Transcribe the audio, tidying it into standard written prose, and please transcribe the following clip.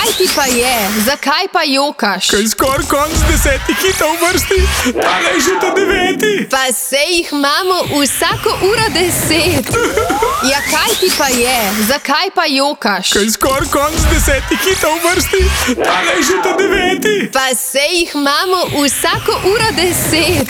kaj ti pa je? Zakaj pa jokaš? Kaj skoraj konc 10 hitov v vrsti, tale je že ta 9. Pa sej jih imamo vsako uro 10. Ja, kaj ti pa je? Zakaj pa jokaš? Kaj skoraj konc 10 hitov v vrsti, tale je že ta 9. Pa sej jih imamo vsako uro 10.